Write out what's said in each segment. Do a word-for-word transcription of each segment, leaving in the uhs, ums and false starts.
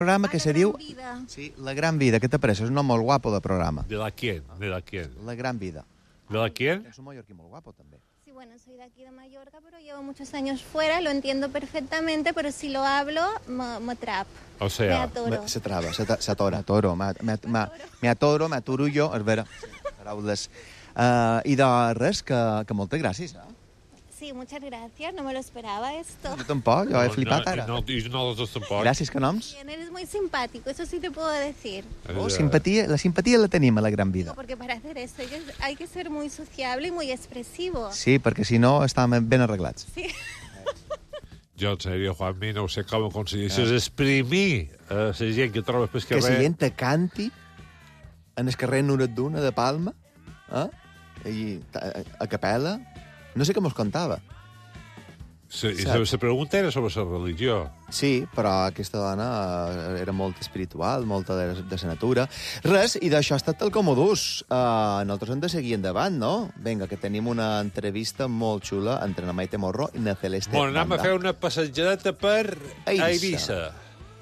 programa que se diu... Vida. Sí, La Gran Vida. ¿Qué te parece? Es un nombre muy guapo de programa. ¿De la quién? ¿De la quién? La Gran Vida. ¿De la quién? Es un mallorquí muy guapo también. Sí, bueno, soy de aquí de Mallorca, pero llevo muchos años fuera, lo entiendo perfectamente, pero si lo hablo, me, me trap. O Me sea, atoro. Me- Se traba, se ta- s'atora, atoro. Me, me, me, me atoro, m'aturo jo, és vera. Paraules. Uh, I de res, que, que moltes gràcies. Eh? Sí, muchas gracias, no me lo esperaba esto. Jo tampoc, jo he flipat ara. No, i nosaltres tampoc. Gràcies, que noms? Bien, eres muy simpático, eso sí te puedo decir. Oh, simpatia, la simpatia la tenim a La Gran Vida. Porque para hacer esto hay que, hay que ser muy sociable y muy expresivo. Sí, perquè si no estàvem ben arreglats. Sí. Jo, en sèrio, Juanmi, no sé com aconseguissis exprimir a la gent que trobes pel Que carrer. la gent te canti en el carrer Nuret d'Una de Palma, eh? I, a, a capella. No sé com us contava. Sí, I la, la pregunta era sobre la religió. Sí, però aquesta dona eh, era molt espiritual, molta de, de la natura. Res, i d'això ha estat el comodús. Uh, nosaltres hem de seguir endavant, no? Vinga, que tenim una entrevista molt xula entre la Maite Morro i la Celeste Bueno, anem Banda. a fer una passejadeta per Eivissa. Eivissa.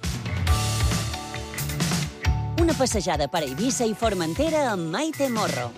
Una passejada per Eivissa i Formentera amb Maite Morro.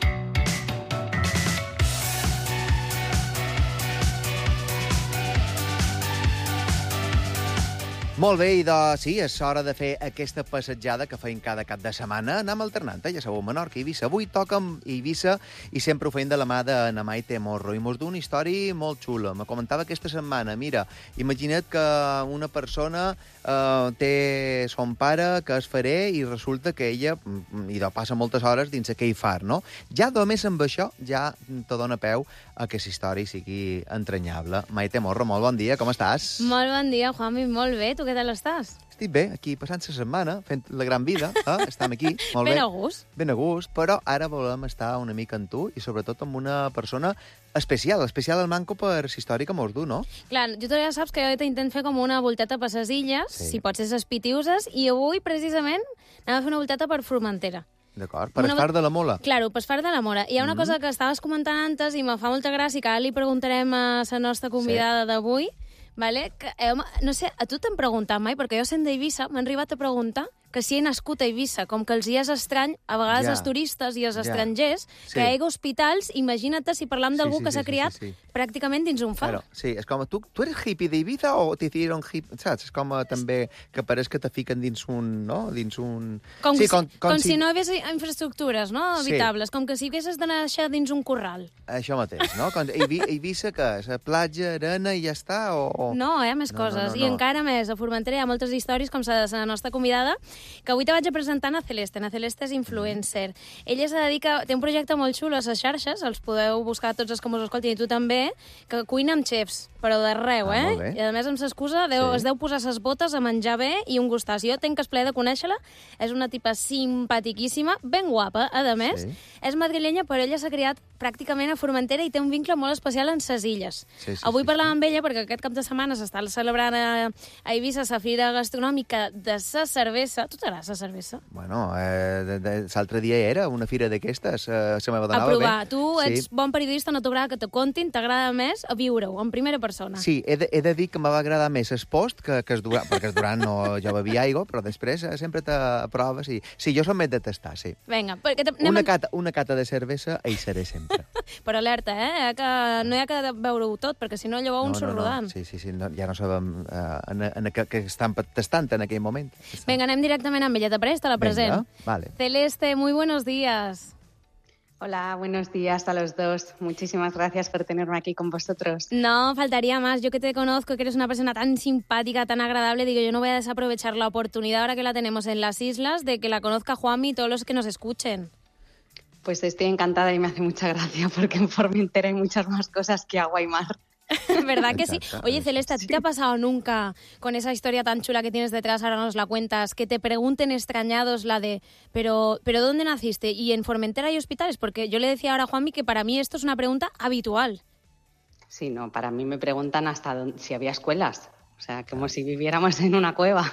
Molt bé, i de, sí, és hora de fer aquesta passejada que feim cada cap de setmana. Anem alternant, eh? Ja sabeu, Menorca i Eivissa. Avui toca amb Eivissa i sempre ho feim de la mà de na Maite Morro. I mos du una història molt xula. Me comentava aquesta setmana, mira, imagina't que una persona eh, té son pare que és farer i resulta que ella mm, i de passa moltes hores dins aquell far, no? Ja només amb això ja te dona peu a que la història sigui entranyable. Maite Morro, molt bon dia, com estàs? Molt bon dia, Juanmi, molt bé. Tu què tal estàs? Estic bé, aquí passant la setmana, fent la gran vida, eh? Estem aquí, molt bé. Ben a gust. Ben a gust, però ara volem estar una mica amb tu i sobretot amb una persona especial, especial al manco per la història que mos du, no? Clar, jo tu ja saps que jo t'intent fer com una volteta per les illes, Sí. si pot ser les Pitiuses, i avui, precisament, anem a fer una volteta per Formentera. D'acord? Per Una- estar de la mola. Claro, per far de la Mora. Hi ha una Mhm. cosa que estaves comentant antes i me fa molta gràcia, que ara li preguntarem a la nostra convidada d'avui, vale? Que, eh, home, no sé, a tu t'han preguntat mai, perquè jo sent d'Eivissa m'han arribat a preguntar que si he nascut a Eivissa, com que els hi és estrany, a vegades Ja. els turistes i els Ja. estrangers, Sí. que hi ha hospitals, imagina't si parlam Sí, d'algú sí, que sí, s'ha sí, criat sí, sí. pràcticament dins un far. Claro, sí, és com, tu, tu eres hippie d'Ibiza o te hicieron hippie, saps? És com eh, també que pareix que te fiquen dins un, no? Dins un... Com, sí, si, com, si... no hi hagués infraestructures, no?, Sí. habitables, com que si haguessis de néixer dins un corral. Això mateix, no? Com, Eivi- Eivissa, què és? Platja, arena i ja està? O, o... No, hi ha més No, coses. no, no, I no. encara més, a Formentera hi ha moltes històries, com la de la nostra convidada, que avui te vaig a presentar a Celeste. Na Celeste és influencer. Ella se dedica... Té un projecte molt xulo a les xarxes, els podeu buscar tots els que mos escoltin, i tu també, que cuina amb xefs, però d'arreu, Ah, eh? molt bé. I a més, amb l'excusa, deu, Sí. es deu posar ses botes a menjar bé i un gustàs. Jo tenc el plaer de conèixer-la. És una tipa simpatiquíssima, ben guapa, a més. Sí. És madrilenya, però ella s'ha criat pràcticament a Formentera i té un vincle molt especial en ses illes. Sí, sí, Avui sí, parlàvem sí. amb ella perquè aquest cap de setmana s'està celebrant a, a Eivissa la fira gastronòmica de sa cervesa. Tu t'agrada la cervesa? Bueno, eh, de- de- l'altre dia era una fira d'aquestes, eh, se me A donava provar. bé. Tu ets Sí. bon periodista, no t'agrada que te contin, t'agrada més a viure-ho, en primera persona. Sí, he de, he de dir que me va agradar més el post que, que es Durant, perquè es Durant no, jo bevia aigua, però després eh, sempre t'aproves i... Sí, jo som més de tastar, sí. Vinga, perquè te, anem Una a... cata, una cata de cervesa hi seré sempre. Però alerta, eh? Que no hi ha que veure-ho tot, perquè si no llavors un surt rodant. Sí, sí, sí, no, ja no sabem eh, en, en, que, que estan tastant en aquell moment. Vinga, anem directament amb ella. Te presta la present. Venga, vale. Celeste, muy buenos días. Hola, buenos días a los dos. Muchísimas gracias por tenerme aquí con vosotros. No, faltaría más. Yo que te conozco, que eres una persona tan simpática, tan agradable, digo, yo no voy a desaprovechar la oportunidad ahora que la tenemos en las islas de que la conozca Juanmi y todos los que nos escuchen. Pues estoy encantada y me hace mucha gracia porque en Formentera hay muchas más cosas que agua y mar. ¿Verdad que sí? Exacto. Oye, Celeste, ¿a ti te ha pasado nunca con esa historia tan chula que tienes detrás, ahora nos la cuentas, que te pregunten extrañados la de, pero, pero ¿dónde naciste? ¿Y en Formentera hay hospitales? Porque yo le decía ahora a Juanmi que para mí esto es una pregunta habitual. Sí, no, para mí me preguntan hasta dónde- si había escuelas. O sea, como si viviéramos en una cueva.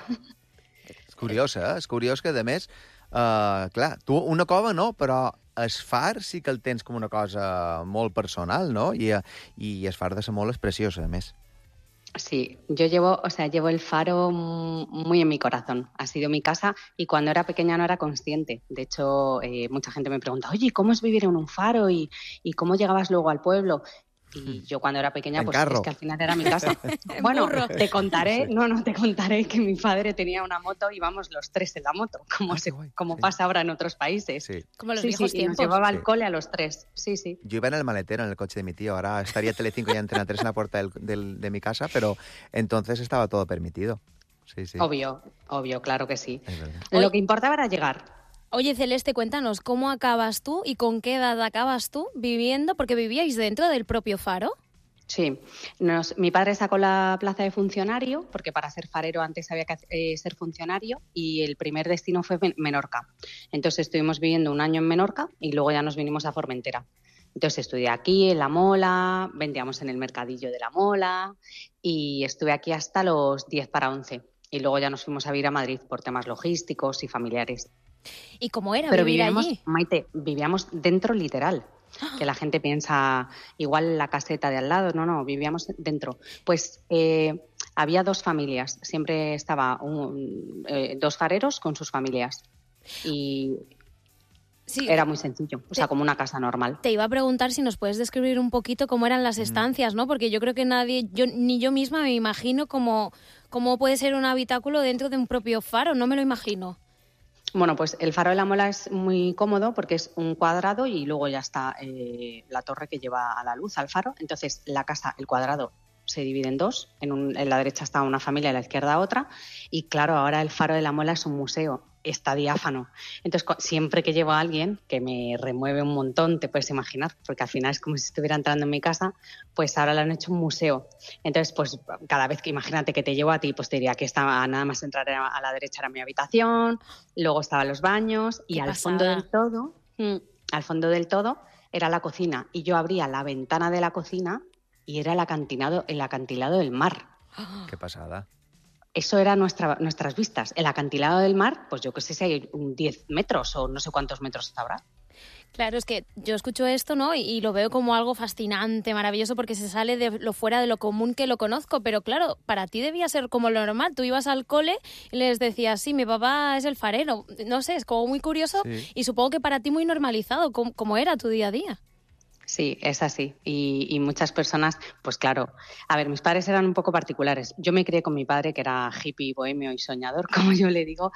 És curiós, eh? És curiós que, a més, uh, clar, tu una cova no, però el far sí que el tens com una cosa molt personal, no? I, eh, i el far de ser molt és preciós, a més. Sí, yo llevo, o sea, llevo el faro muy en mi corazón. Ha sido mi casa y cuando era pequeña no era consciente. De hecho, eh, mucha gente me pregunta, oye, ¿cómo es vivir en un faro y, y cómo llegabas luego al pueblo? Y yo cuando era pequeña, En pues carro. es que al final era mi casa. Bueno, burro. te contaré, no, no, te contaré que mi padre tenía una moto y íbamos los tres en la moto, como, Ah, se, qué guay, como sí. pasa ahora en otros países. Sí. Como los Sí, viejos sí, y nos tiempos. llevaba Sí. al cole a los tres. Sí, sí. Yo iba en el maletero, en el coche de mi tío. Ahora estaría Telecinco y Antena tres en la puerta del, del- de mi casa, pero entonces estaba todo permitido. Sí, sí. Obvio, obvio, claro que sí. Es verdad. Lo que importaba era llegar. Oye, Celeste, cuéntanos, ¿cómo acabas tú y con qué edad acabas tú viviendo? Porque vivíais dentro del propio faro. Sí, nos, mi padre sacó la plaza de funcionario, porque para ser farero antes había que eh, ser funcionario, y el primer destino fue Men- Menorca. Entonces estuvimos viviendo un año en Menorca y luego ya nos vinimos a Formentera. Entonces estudié aquí, en La Mola, vendíamos en el mercadillo de La Mola y estuve aquí hasta los diez para once. Y luego ya nos fuimos a vivir a Madrid por temas logísticos y familiares. ¿Y cómo era Pero vivir vivíamos, allí? Maite, vivíamos dentro literal. Que la gente piensa igual la caseta de al lado, no, no, vivíamos dentro. Pues eh, había dos familias, siempre estaba un- eh, dos fareros con sus familias y Sí, era muy sencillo, o sea, Te- como una casa normal. te iba a preguntar si nos puedes describir un poquito cómo eran las estancias, ¿no? Porque yo creo que nadie, yo ni yo misma me imagino cómo, cómo puede ser un habitáculo dentro de un propio faro, no me lo imagino. Bueno, pues el faro de la Mola es muy cómodo porque es un cuadrado y luego ya está eh, la torre que lleva a la luz, al faro. Entonces, la casa, el cuadrado, se divide en dos. En, un- en la derecha está una familia y en la izquierda otra. Y claro, ahora el faro de la Mola es un museo, está diáfano. Entonces, cu- siempre que llevo a alguien, que me remueve un montón, te puedes imaginar, porque al final es como si estuviera entrando en mi casa, pues ahora lo han hecho un museo. Entonces, pues cada vez que imagínate que te llevo a ti, pues te diría que estaba nada más entrar a a la derecha era mi habitación, luego estaban los baños y Qué al pasada. fondo del todo, mm, al fondo del todo era la cocina y yo abría la ventana de la cocina y era el acantilado, el acantilado del mar. Qué pasada. Eso era nuestra, nuestras vistas. El acantilado del mar, pues yo qué sé si hay un diez metros o no sé cuántos metros habrá. Claro, es que yo escucho esto, ¿no? Y, y lo veo como algo fascinante, maravilloso, porque se sale de lo fuera de lo común que lo conozco. Pero claro, para ti debía ser como lo normal. Tú ibas al cole y les decías, sí, mi papá es el farero. No sé, es como muy curioso Sí. y supongo que para ti muy normalizado, como, como era tu día a día. Sí, es así. Y, y muchas personas, pues claro, a ver, mis padres eran un poco particulares. Yo me crié con mi padre, que era hippie, bohemio y soñador, como yo le digo.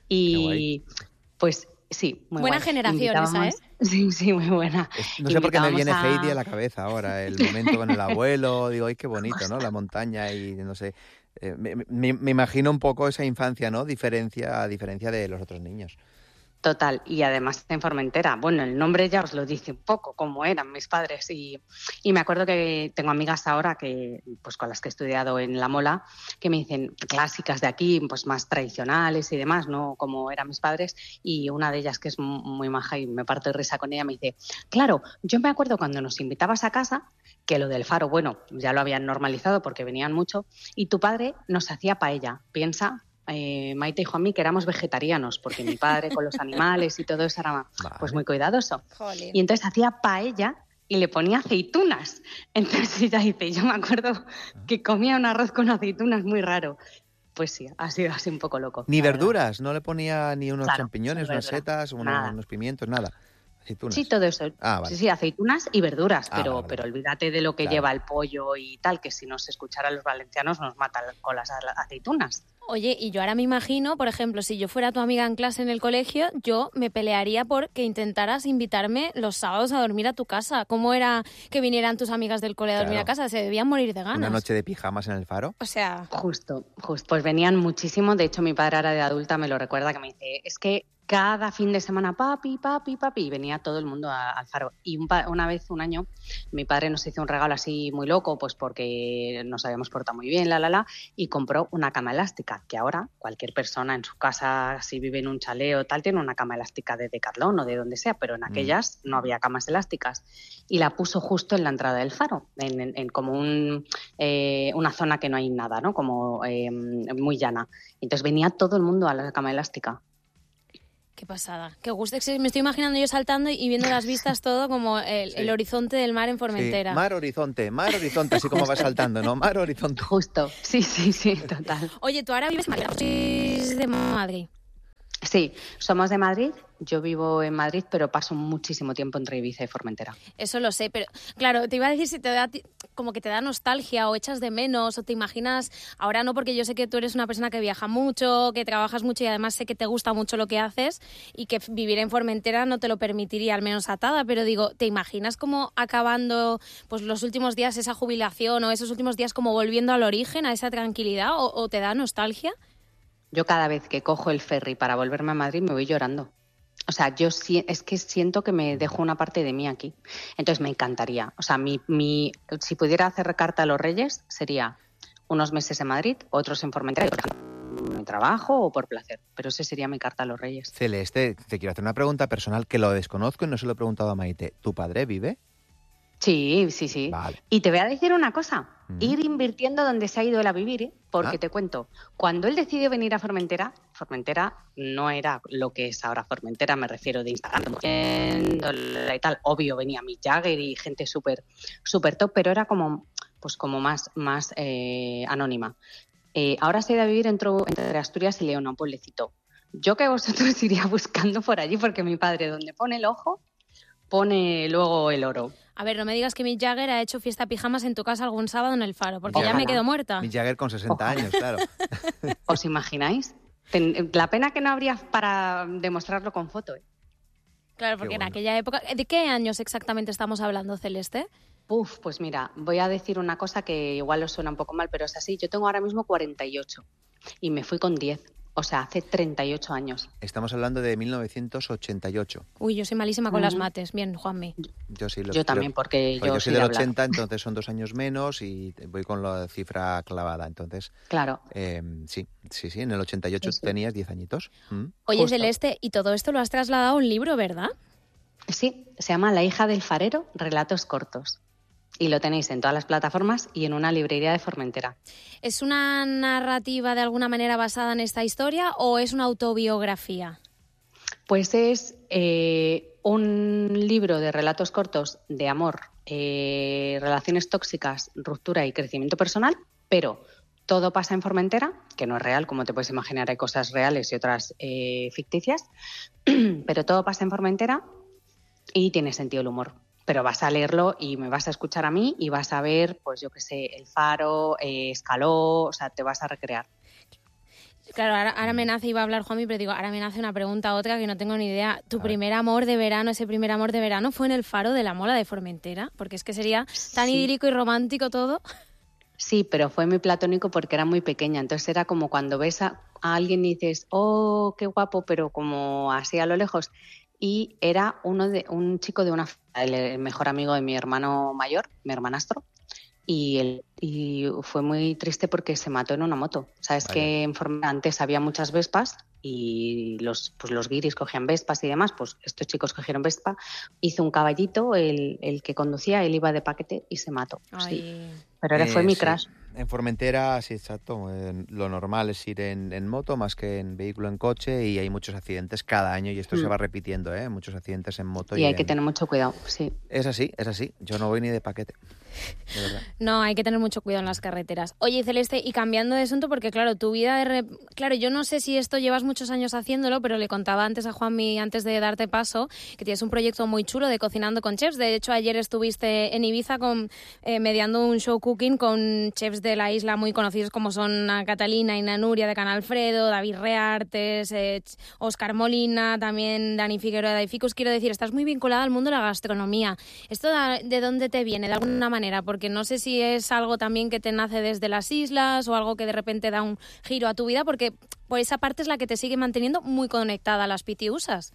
Y pues sí, muy Buena guay. generación esa, ¿eh? Invitábamos- Sí, sí, muy buena. Es- no sé por qué me viene Invitábamos Heidi a la cabeza ahora, el momento con el abuelo, digo, ay, qué bonito, ¿no? La montaña y no sé. eh, me, me- me imagino un poco esa infancia, ¿no? Diferencia, a diferencia de los otros niños. Total, y además en Formentera. Bueno, el nombre ya os lo dice un poco, cómo eran mis padres. Y, y me acuerdo que tengo amigas ahora que, pues con las que he estudiado en La Mola, que me dicen clásicas de aquí, pues más tradicionales y demás, ¿no? Como eran mis padres. Y una de ellas, que es mu- muy maja y me parto de risa con ella, me dice, claro, yo me acuerdo cuando nos invitabas a casa, que lo del faro, bueno, ya lo habían normalizado porque venían mucho, y tu padre nos hacía paella. Piensa, eh, Maite y Juanmi, que éramos vegetarianos, porque mi padre con los animales y todo eso era pues Vale. muy cuidadoso. Jolín. Y entonces hacía paella y le ponía aceitunas. Entonces ella dice, yo me acuerdo que comía un arroz con aceitunas muy raro. Pues sí, ha sido así un poco loco. Ni la verdad. verduras, no le ponía ni unos Claro, champiñones, solo unas verdura. setas, unos, Nada. unos pimientos, nada. Aceitunas. Sí, todo eso. Ah, vale. Sí, sí, aceitunas y verduras, Ah, pero, vale, vale, pero vale. olvídate de lo que Claro. lleva el pollo y tal, que si nos escuchara los valencianos nos matan con las aceitunas. Oye, y yo ahora me imagino, por ejemplo, si yo fuera tu amiga en clase en el colegio, yo me pelearía por que intentaras invitarme los sábados a dormir a tu casa. ¿Cómo era que vinieran tus amigas del cole a dormir Claro. a casa? Se debían morir de ganas. Una noche de pijamas en el faro. O sea, Justo, justo. Pues venían muchísimo. De hecho, mi padre ahora de adulta me lo recuerda, que me dice, es que cada fin de semana, papi, papi, papi, y venía todo el mundo a- al faro. Y un pa- una vez, un año, mi padre nos hizo un regalo así muy loco, pues porque nos habíamos portado muy bien, la, la, la, y compró una cama elástica, que ahora cualquier persona en su casa, si vive en un chalet o tal, tiene una cama elástica de Decathlon o de donde sea, pero en aquellas no había camas elásticas. Y la puso justo en la entrada del faro, en, en- en como un, eh, una zona que no hay nada, ¿no? Como eh, muy llana. Entonces venía todo el mundo a la cama elástica. Qué pasada, qué gusto. Me estoy imaginando yo saltando y viendo las vistas todo como el, sí. el horizonte del mar en Formentera. Sí, mar, horizonte, mar, horizonte, así como vas saltando, ¿no? Mar, horizonte. Justo, sí, sí, sí, total. Oye, ¿tú ahora vives en Madrid? ¿Sí, de Madrid? Sí, somos de Madrid. Yo vivo en Madrid, pero paso muchísimo tiempo entre Ibiza y Formentera. Eso lo sé, pero claro, te iba a decir si te da como que te da nostalgia o echas de menos o te imaginas, ahora no, porque yo sé que tú eres una persona que viaja mucho, que trabajas mucho y además sé que te gusta mucho lo que haces y que vivir en Formentera no te lo permitiría, al menos atada, pero digo, ¿te imaginas como acabando pues los últimos días esa jubilación o esos últimos días como volviendo al origen, a esa tranquilidad o, o te da nostalgia? Yo cada vez que cojo el ferry para volverme a Madrid me voy llorando. O sea, yo sí, es que siento que me dejo una parte de mí aquí. Entonces me encantaría. O sea, mi, mi, si pudiera hacer carta a los Reyes, sería unos meses en Madrid, otros en Formentera, mi trabajo o por placer. Pero ese sería mi carta a los Reyes. Celeste, te quiero hacer una pregunta personal que lo desconozco y no se lo he preguntado a Maite. ¿Tu padre vive? Sí, sí, sí. Vale. Y te voy a decir una cosa. Mm. Ir invirtiendo donde se ha ido él a vivir, ¿eh? Porque ah. te cuento, cuando él decidió venir a Formentera, Formentera no era lo que es ahora Formentera, me refiero de Instagram y tal. Obvio, venía Mick Jagger y gente súper súper top, pero era como, pues como más, más eh, anónima. Eh, ahora se ha ido a vivir entre, entre Asturias y León, un pueblecito. Yo que vosotros iría buscando por allí, porque mi padre, donde pone el ojo, pone luego el oro. A ver, no me digas que Mick Jagger ha hecho fiesta pijamas en tu casa algún sábado en el Faro, porque Ojalá. ya me quedo muerta. Mick Jagger con sesenta Ojalá. años, claro. ¿Os imagináis? Ten, la pena que no habría para demostrarlo con foto, ¿eh? Claro, porque qué en bueno. aquella época... ¿De qué años exactamente estamos hablando, Celeste? Uf, pues mira, voy a decir una cosa que igual os suena un poco mal, pero es así. Yo tengo ahora mismo cuarenta y ocho y me fui con diez. O sea, hace treinta y ocho años. Estamos hablando de mil novecientos ochenta y ocho. Uy, yo soy malísima con uh-huh. las mates. Bien, Juanmi. Yo sí. Lo, yo también, porque pues yo, yo soy del de ochenta, entonces son dos años menos y voy con la cifra clavada. Entonces, claro. Eh, sí, sí, sí. En el ochenta y ocho sí, sí. tenías diez añitos. ¿Mm? Oye, Justo. Celeste, y todo esto lo has trasladado a un libro, ¿verdad? Sí, se llama La hija del farero, relatos cortos. Y lo tenéis en todas las plataformas y en una librería de Formentera. ¿Es una narrativa de alguna manera basada en esta historia o es una autobiografía? Pues es eh, un libro de relatos cortos de amor, eh, relaciones tóxicas, ruptura y crecimiento personal, pero todo pasa en Formentera, que no es real, como te puedes imaginar, hay cosas reales y otras eh, ficticias, pero todo pasa en Formentera y tiene sentido el humor. Pero vas a leerlo y me vas a escuchar a mí y vas a ver, pues yo qué sé, El Faro, eh, Escaló, o sea, te vas a recrear. Claro, ahora, ahora me nace, iba a hablar Juanmi, pero digo, ahora me nace una pregunta, otra que no tengo ni idea. ¿Tu primer amor de verano, ese primer amor de verano, fue en el Faro de la Mola de Formentera? Porque es que sería tan sí. idílico y romántico todo. Sí, pero fue muy platónico porque era muy pequeña. Entonces era como cuando ves a, a alguien y dices, oh, qué guapo, pero como así a lo lejos. Y era uno de un chico de una el mejor amigo de mi hermano mayor, mi hermanastro, y él y fue muy triste porque se mató en una moto. Sabes Vaya. que en Formentera antes había muchas Vespas y los pues los guiris cogían Vespas y demás, pues estos chicos cogieron Vespa, hizo un caballito, el, el que conducía, él iba de paquete y se mató. Sí. Pero era, eh, fue mi crush. Sí. En Formentera, sí, exacto. Eh, lo normal es ir en, en moto más que en vehículo, en coche, y hay muchos accidentes cada año y esto mm. se va repitiendo, ¿eh? Muchos accidentes en moto. Y, y hay en... que tener mucho cuidado, sí. Es así, es así. Yo no voy ni de paquete, de verdad. No, hay que tener mucho cuidado en las carreteras. Oye, Celeste, y cambiando de asunto, porque claro, tu vida de... Re... Claro, yo no sé si esto llevas muchos años haciéndolo, pero le contaba antes a Juanmi, antes de darte paso, que tienes un proyecto muy chulo de Cocinando con Chefs. De hecho, ayer estuviste en Ibiza con, eh, mediando un show cooking con chefs de la isla muy conocidos como son Catalina y Nanuria de Canalfredo, David Reartes, eh, Óscar Molina, también Dani Figueroa de Ficus. Quiero decir, estás muy vinculada al mundo de la gastronomía. ¿Esto da, de dónde te viene, de alguna manera? Porque no sé si es algo también que te nace desde las islas o algo que de repente da un giro a tu vida, porque por esa parte es la que te sigue manteniendo muy conectada a las pitiusas.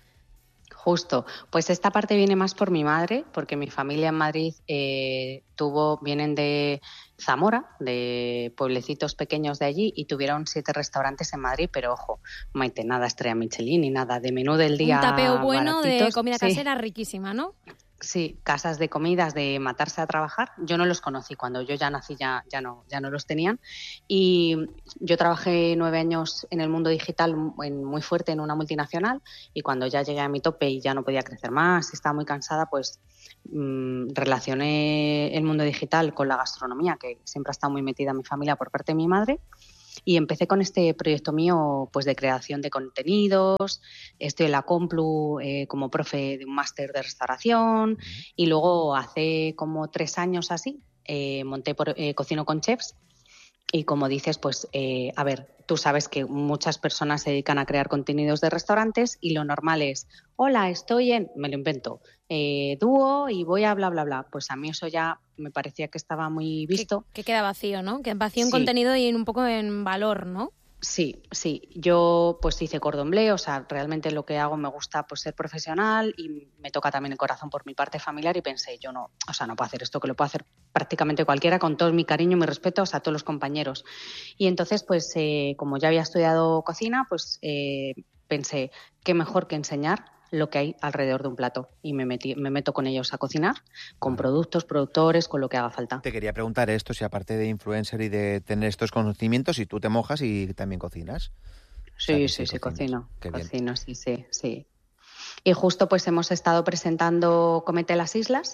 Justo, pues esta parte viene más por mi madre, porque mi familia en Madrid eh, tuvo, vienen de Zamora, de pueblecitos pequeños de allí, y tuvieron siete restaurantes en Madrid, pero ojo, Maite, nada estrella Michelin ni nada, de menú del día. Un tapeo bueno baratitos. de comida casera sí. riquísima, ¿no? Sí, casas de comidas, de matarse a trabajar. Yo no los conocí, cuando yo ya nací ya, ya, no, ya no los tenían. Y yo trabajé nueve años en el mundo digital en, muy fuerte en una multinacional, y cuando ya llegué a mi tope y ya no podía crecer más, estaba muy cansada, pues mmm, relacioné el mundo digital con la gastronomía, que siempre ha estado muy metida en mi familia por parte de mi madre. Y empecé con este proyecto mío, pues, de creación de contenidos. Estoy en la Complu eh, como profe de un máster de restauración, y luego hace como tres años así eh, monté por, eh, Cocino con Chefs. Y como dices, pues, eh, a ver, tú sabes que muchas personas se dedican a crear contenidos de restaurantes, y lo normal es, hola, estoy en, me lo invento, eh, dúo y voy a bla, bla, bla. Pues a mí eso ya me parecía que estaba muy visto. Que, que queda vacío, ¿no? Que vacío en Sí. contenido y en un poco en valor, ¿no? Sí, sí. Yo pues hice cordon bleu, o sea, realmente lo que hago me gusta pues ser profesional, y me toca también el corazón por mi parte familiar, y pensé, yo no, o sea, no puedo hacer esto, que lo puede hacer prácticamente cualquiera, con todo mi cariño y mi respeto, o sea, a todos los compañeros. Y entonces, pues eh, como ya había estudiado cocina, pues eh, pensé, qué mejor que enseñar lo que hay alrededor de un plato, y me metí, me meto con ellos a cocinar, con productos, productores, con lo que haga falta. Te quería preguntar esto, si aparte de influencer y de tener estos conocimientos, si tú te mojas y también cocinas. Sí, O sea, que sí, sí, cocinas. cocino, Qué bien. cocino, sí, sí, sí. Y justo pues hemos estado presentando Comete las Islas,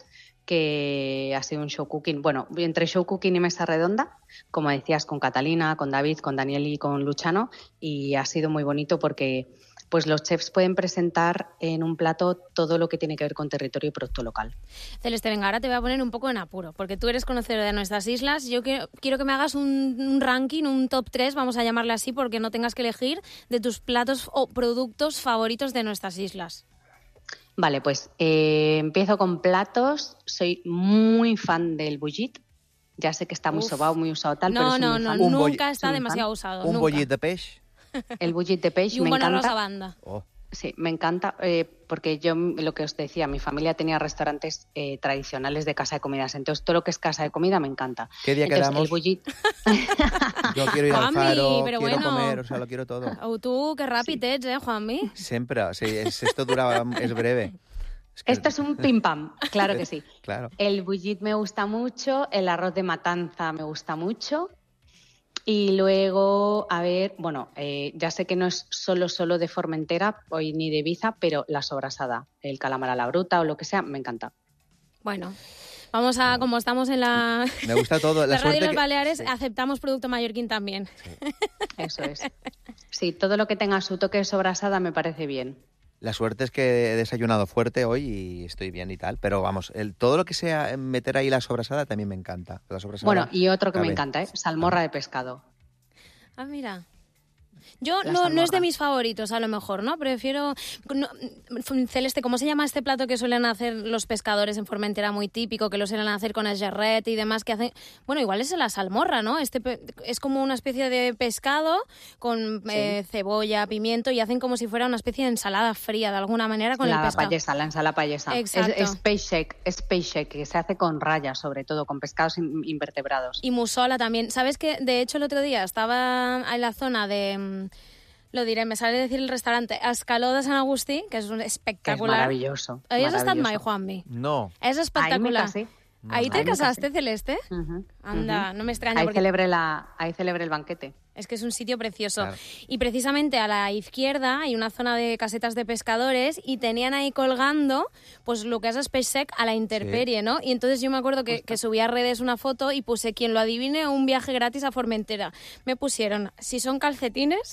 que ha sido un show cooking, bueno, entre show cooking y mesa redonda, como decías, con Catalina, con David, con Daniel y con Luciano, y ha sido muy bonito porque pues los chefs pueden presentar en un plato todo lo que tiene que ver con territorio y producto local. Celeste, venga, ahora te voy a poner un poco en apuro, porque tú eres conocedora de nuestras islas. Yo quiero, quiero que me hagas un, un ranking, un top tres, vamos a llamarle así, porque no tengas que elegir, de tus platos o productos favoritos de nuestras islas. Vale, pues eh, empiezo con platos. Soy muy fan del bullit. Ya sé que está muy Uf. sobado, muy usado tal, No, pero soy no, muy no, fan. Un nunca bolli- está soy muy demasiado fan. usado. Un nunca. bollit de peix. El bullit de peix Y un me buen arroz encanta. a banda. Oh. Sí, me encanta, eh, porque yo, lo que os decía, mi familia tenía restaurantes eh, tradicionales de casa de comidas, entonces todo lo que es casa de comida me encanta. ¿Qué día Entonces, quedamos? el bullit... Yo quiero ir al Juanmi, faro, pero quiero bueno. comer, o sea, lo quiero todo. O tú, qué rápido ets, eh, Juanmi? Siempre, sí, es, esto dura, es breve. Es que- Esto es un pim pam, claro que sí. Claro. El bullit me gusta mucho, el arroz de matanza me gusta mucho. Y luego, a ver, bueno, eh, ya sé que no es solo solo de Formentera hoy ni de Ibiza, pero la sobrasada, el calamar a la bruta o lo que sea, me encanta. Bueno, vamos a, como estamos en la, Me gusta todo. La, la radio suerte de los que- Baleares, sí. aceptamos producto mallorquín también. Eso es. Sí, todo lo que tenga su toque de sobrasada me parece bien. La suerte es que he desayunado fuerte hoy y estoy bien y tal, pero vamos, el, todo lo que sea meter ahí la sobrasada también me encanta. La sobrasada, Bueno, y otro que a me ver. encanta, ¿eh? Salmorra de pescado. Ah, mira. Yo La no, no es de salmorra. mis favoritos, a lo mejor, ¿no? Prefiero... no- Celeste, ¿cómo se llama este plato que suelen hacer los pescadores en Formentera, muy típico, que lo suelen hacer con el jarret y demás, que hacen... Bueno, igual es la salmorra, ¿no? Este pe- es como una especie de pescado con eh, cebolla, pimiento, y hacen como si fuera una especie de ensalada fría, de alguna manera, con el La pescado. payesa, la ensalada payesa. Es, Exacto. es peixec, es peixec, que se hace con rayas, sobre todo, con pescados in- invertebrados. Y musola también. ¿Sabes que de hecho, el otro día estaba en la zona de... mm, Lo diré, me sale decir el restaurante Escaló de San Agustí, que es un Que es espectacular. maravilloso. ¿Has estat mai, maravilloso. Juanmi? No. És Ahí me espectacular. casé. Ahí te Ahí me casaste, casé. Celeste? Ujú, Anda, ujú. no me extraña, Ahí porque celebré, la, ahí celebré el banquete. es que es un sitio precioso. Claro. Y precisamente a la izquierda hay una zona de casetas de pescadores y tenían ahí colgando pues lo que es peix sec a la intemperie, ¿no? Y entonces yo me acuerdo que, que subí a redes una foto y puse, quien lo adivine, un viaje gratis a Formentera. Me pusieron, si son calcetines,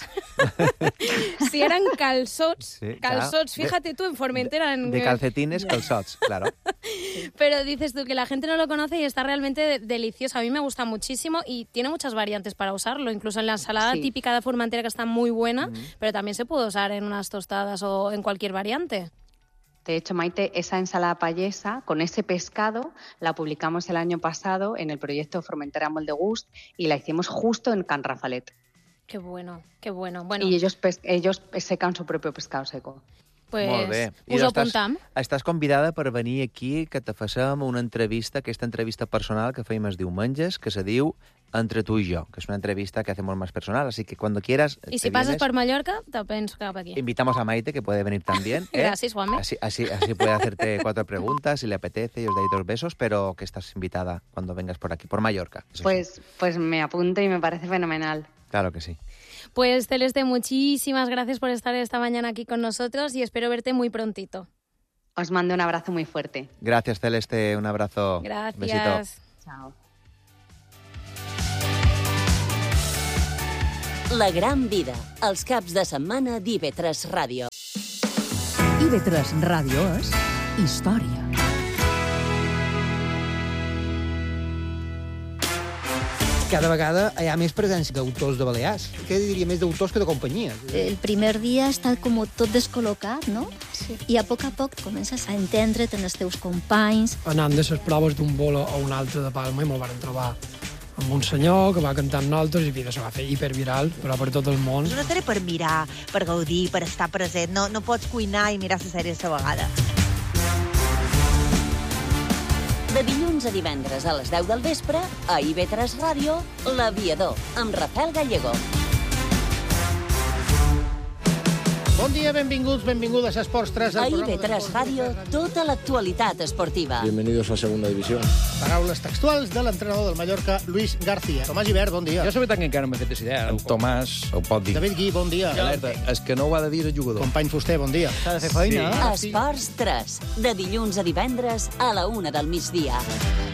si eran calzots, Sí, calzots, claro. De- fíjate tú en Formentera. en- De calcetines, calzots, claro. Pero dices tú que la gente no lo conoce y está realmente de- delicioso. A mí me gusta muchísimo y tiene muchas variantes para usarlo. Incluso en la ensalada Sí. típica de Formentera, que está muy buena, pero también se puede usar en unas tostadas o en cualquier variante. De hecho, Maite, esa ensalada payesa con ese pescado la publicamos el año pasado en el proyecto Formentera Molt de Gust y la hicimos justo en Can Rafalet. Qué bueno, qué bueno. Bueno, Y ellos, pes- ellos secan su propio pescado seco. pues, Molt bé. I us ho estàs, apuntam. estàs convidada per venir aquí, que te facem una entrevista, aquesta entrevista personal que fèiem els diumenges, que se diu Entre tu y yo, que es una entrevista que hacemos más personal, así que cuando quieras... Y si pasas por Mallorca, te penso cap aquí. Invitamos a Maite, que puede venir también. ¿eh? Gracias, Juanmi. Así, así, así puede hacerte cuatro preguntas, si le apetece, y os dais dos besos, pero que estás invitada cuando vengas por aquí, por Mallorca. Pues, pues me apunto y me parece fenomenal. Claro que sí. Pues, Celeste, muchísimas gracias por estar esta mañana aquí con nosotros y espero verte muy prontito. Os mando un abrazo muy fuerte. Gracias, Celeste. Un abrazo. Gracias. Besito. Chao. La gran vida, els caps de setmana d'I V tres Ràdio. I V tres Ràdio és història. Cada vegada hi ha més presència d'autors de Balears. Què diria, més d'autors que de companyies. El primer dia està com tot descol·locat, no? Sí. I a poc a poc comences a entendre't en els teus companys. Anant de les proves d'un bolo a un altre de Palma i me'l van trobar amb un senyor que va cantar amb nosaltres i vida, se va fer hiperviral, però per tot el món. És una sèrie per mirar, per gaudir, per estar present. No, no pots cuinar i mirar la sèrie a la vegada. De dilluns a divendres a les deu del vespre, a I V tres Ràdio, L'Aviador, amb Rafael Gallego. Bon dia, benvinguts, benvingudes a Esports tres. A I V tres Ràdio, tota l'actualitat esportiva. Bienvenidos a Segunda División. Paraules textuals de l'entrenador del Mallorca, Luis García. Tomàs Gibert, bon dia. Jo la veritat que encara no m'he fet idea. En Tomàs ho pot dir. David Gui, bon dia. Alerta, és que no ho ha de dir el jugador. Company Fuster, bon dia. S'ha de fer feina. Sí. Esports tres, de dilluns a divendres a la una del migdia.